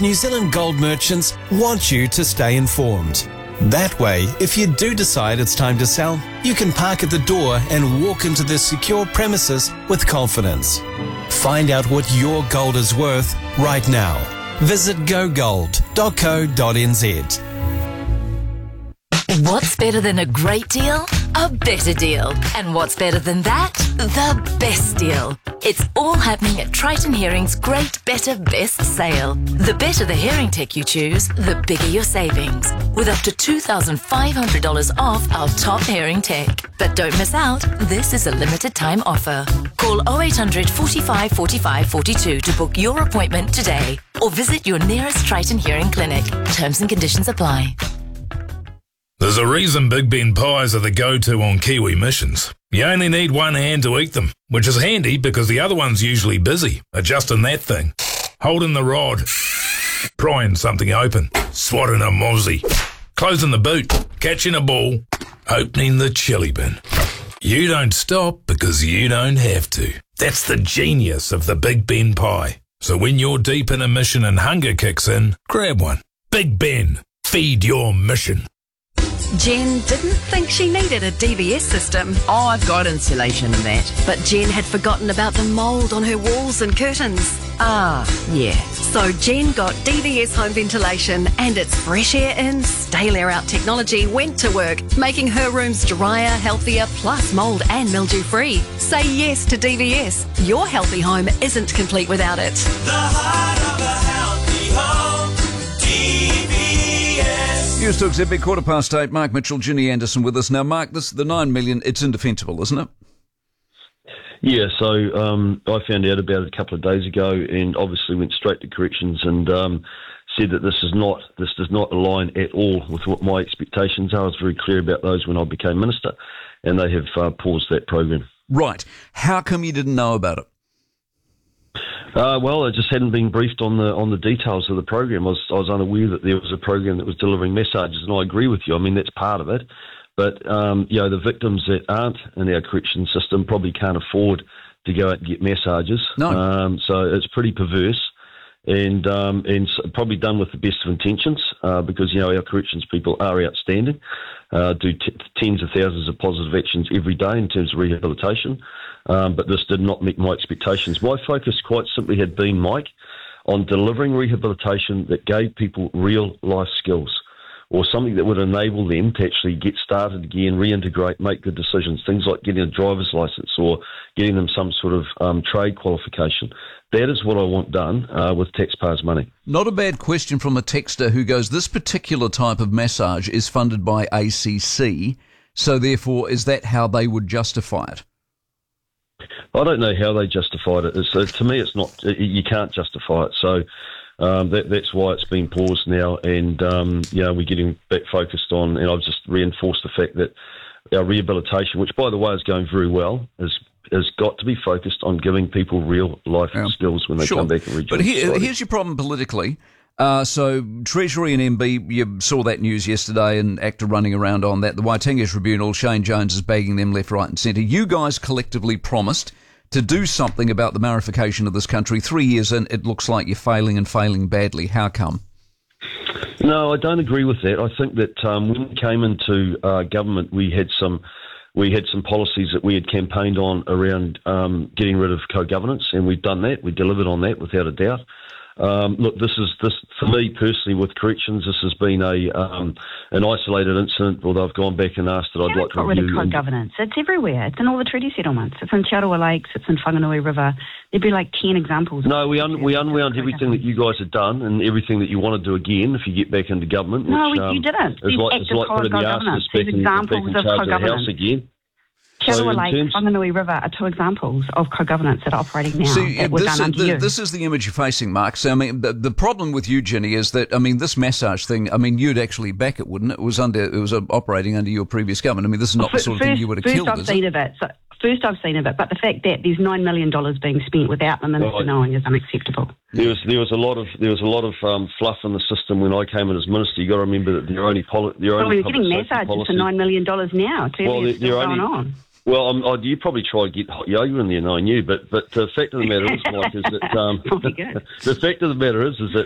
New Zealand gold merchants want you to stay informed. That way, if you do decide it's time to sell, you can park at the door and walk into the secure premises with confidence. Find out what your gold is worth right now. Visit gogold.co.nz. What's better than a great deal? A better deal. And what's better than that? The best deal. It's all happening at Triton Hearing's Great Better Best Sale. The better the hearing tech you choose, the bigger your savings. With up to $2,500 off our top hearing tech. But don't miss out, this is a limited time offer. Call 0800 45 45 42 to book your appointment today. Or visit your nearest Triton Hearing clinic. Terms and conditions apply. There's a reason Big Ben pies are the go-to on Kiwi missions. You only need one hand to eat them, which is handy because the other one's usually busy, adjusting that thing, holding the rod, prying something open, swatting a mozzie, closing the boot, catching a ball, opening the chili bin. You don't stop because you don't have to. That's the genius of the Big Ben pie. So when you're deep in a mission and hunger kicks in, grab one. Big Ben, feed your mission. Jen didn't think she needed a DVS system. Oh, I've got insulation and that. But Jen had forgotten about the mould on her walls and curtains. Ah, yeah. So Jen got DVS home ventilation and its fresh air in, stale air out technology went to work, making her rooms drier, healthier, plus mould and mildew free. Say yes to DVS. Your healthy home isn't complete without it. The heart of a healthy home, DVS. News Talks at 8:15. Mark Mitchell, Ginny Anderson with us. Now, Mark, this the 9 million, it's indefensible, isn't it? Yeah, so I found out about it a couple of days ago and obviously went straight to corrections and said that this does not align at all with what my expectations are. I was very clear about those when I became minister, and they have paused that program. Right. How come you didn't know about it? Well, I just hadn't been briefed on the details of the program. I was unaware that there was a program that was delivering massages, and I agree with you. I mean, that's part of it. But, the victims that aren't in our correction system probably can't afford to go out and get massages. No. So it's pretty perverse and probably done with the best of intentions because, our corrections people are outstanding, do tens of thousands of positive actions every day in terms of rehabilitation. But this did not meet my expectations. My focus quite simply had been, Mike, on delivering rehabilitation that gave people real life skills or something that would enable them to actually get started again, reintegrate, make good decisions, things like getting a driver's license or getting them some sort of trade qualification. That is what I want done with taxpayers' money. Not a bad question from a texter who goes, this particular type of massage is funded by ACC, so therefore is that how they would justify it? I don't know how they justified it. To me, it's not. You can't justify it. So that's why it's been paused now, and we're getting back focused on. And I've just reinforced the fact that our rehabilitation, which by the way is going very well, has got to be focused on giving people real life skills when they come back and rejoin. But here's your problem politically. So Treasury and MB, you saw that news yesterday and ACTA running around on that. The Waitangi Tribunal, Shane Jones is bagging them left, right and centre. You guys collectively promised to do something about the marification of this country. 3 years in, it looks like you're failing and failing badly. How come? No, I don't agree with that. I think that when we came into government, we had some policies that we had campaigned on around getting rid of co-governance, and we've done that. We delivered on that without a doubt. Look, this for me personally with corrections. This has been an isolated incident. Although I've gone back and asked that I'd like to review. Got rid of co-governance. It's everywhere. It's in all the treaty settlements. It's in Te Aroha Lakes. It's in Whanganui River. There'd be like 10 examples. No, we unwound everything that you guys had done and everything that you want to do again if you get back into government. No, you didn't. It's like putting the arse back in charge of the house again. Te Aroha Lakes, Whanganui River are two examples of co-governance that are operating now. This is the image you're facing, Mark. So, I mean, the problem with you, Jenny, is that, I mean, this massage thing, I mean, you'd actually back it, wouldn't it? It was operating under your previous government. I mean, this is not the sort of thing you would have killed, is it? First I've seen of it, but the fact that there's $9 million being spent without the minister knowing is unacceptable. There was a lot of fluff in the system when I came in as minister. You got to remember that they're only we're getting massages for $9 million now. What's going on? Well, you probably try to get hot yoga in there, knowing you. But the fact of the matter is, Mike, is that the fact of the matter is that